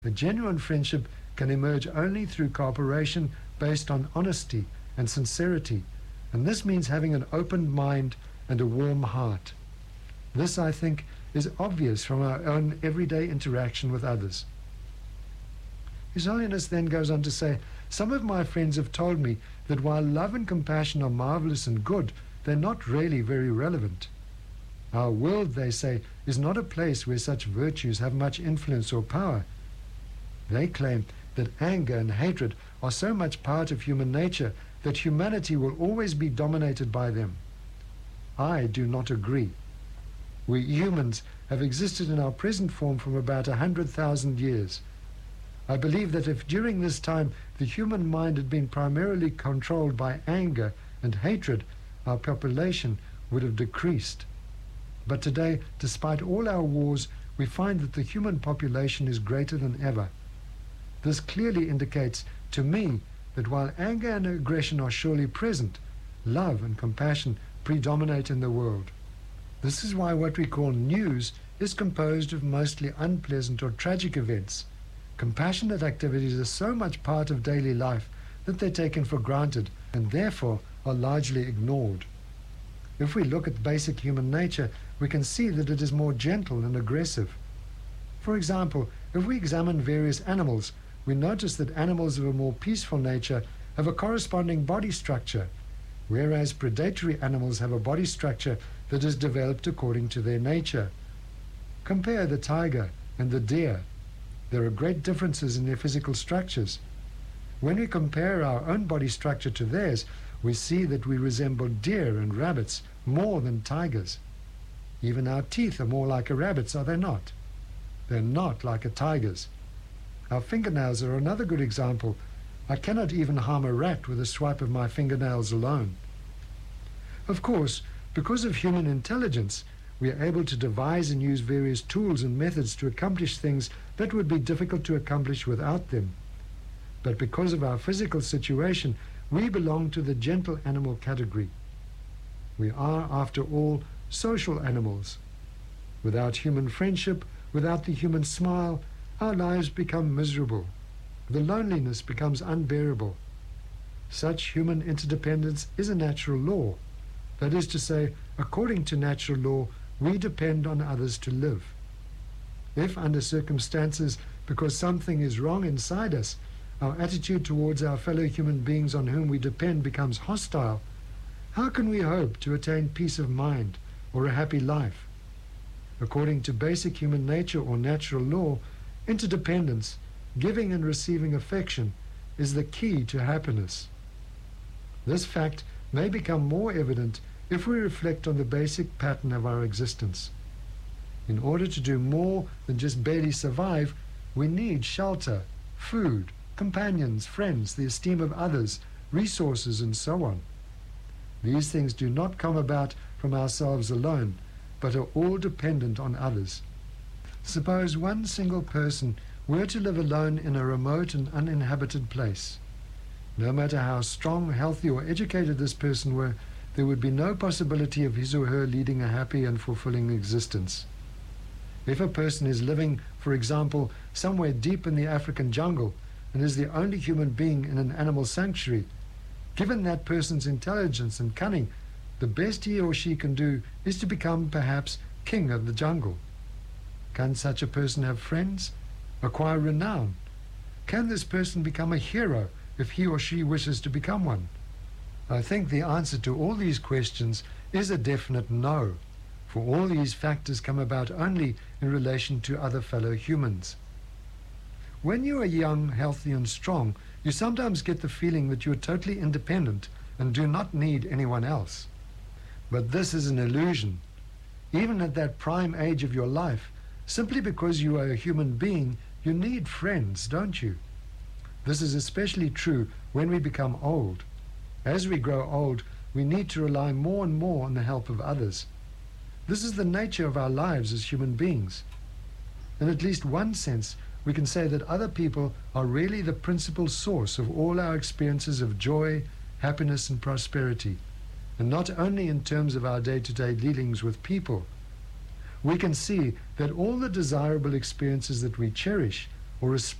A genuine friendship can emerge only through cooperation based on honesty and sincerity, and this means having an open mind and a warm heart. This, I think, is obvious from our own everyday interaction with others. His Holiness then goes on to say, some of my friends have told me that while love and compassion are marvelous and good, they're not really very relevant. Our world, they say, is not a place where such virtues have much influence or power. They claim that anger and hatred are so much part of human nature that humanity will always be dominated by them. I do not agree. We humans have existed in our present form from about 100,000 years. I believe that if during this time the human mind had been primarily controlled by anger and hatred, our population would have decreased. But today, despite all our wars, we find that the human population is greater than ever. This clearly indicates to me that while anger and aggression are surely present, love and compassion predominate in the world. This is why what we call news is composed of mostly unpleasant or tragic events. Compassionate activities are so much part of daily life that they're taken for granted and therefore are largely ignored. If we look at basic human nature, we can see that it is more gentle and aggressive. For example, if we examine various animals, we notice that animals of a more peaceful nature have a corresponding body structure, whereas predatory animals have a body structure that is developed according to their nature. Compare the tiger and the deer. There are great differences in their physical structures. When we compare our own body structure to theirs, we see that we resemble deer and rabbits more than tigers. Even our teeth are more like a rabbit's, are they not? They're not like a tiger's. Our fingernails are another good example. I cannot even harm a rat with a swipe of my fingernails alone. Of course, because of human intelligence, we are able to devise and use various tools and methods to accomplish things that would be difficult to accomplish without them. But because of our physical situation, we belong to the gentle animal category. We are, after all, social animals. Without human friendship, without the human smile, our lives become miserable. The loneliness becomes unbearable. Such human interdependence is a natural law. That is to say, according to natural law, we depend on others to live. If under circumstances, because something is wrong inside us, our attitude towards our fellow human beings on whom we depend becomes hostile, how can we hope to attain peace of mind or a happy life? According to basic human nature or natural law, interdependence, giving and receiving affection, is the key to happiness. This fact may become more evident if we reflect on the basic pattern of our existence. In order to do more than just barely survive, we need shelter, food, companions, friends, the esteem of others, resources, and so on. These things do not come about from ourselves alone, but are all dependent on others. Suppose one single person were to live alone in a remote and uninhabited place. No matter how strong, healthy, or educated this person were, there would be no possibility of his or her leading a happy and fulfilling existence. If a person is living, for example, somewhere deep in the African jungle and is the only human being in an animal sanctuary, given that person's intelligence and cunning, the best he or she can do is to become perhaps king of the jungle. Can such a person have friends? Acquire renown? Can this person become a hero if he or she wishes to become one? I think the answer to all these questions is a definite no, for all these factors come about only in relation to other fellow humans. When you are young, healthy, and strong, you sometimes get the feeling that you are totally independent and do not need anyone else. But this is an illusion. Even at that prime age of your life, simply because you are a human being, you need friends, don't you? This is especially true when we become old. As we grow old, we need to rely more and more on the help of others. This is the nature of our lives as human beings. In at least one sense, we can say that other people are really the principal source of all our experiences of joy, happiness, and prosperity, and not only in terms of our day-to-day dealings with people. We can see that all the desirable experiences that we cherish or a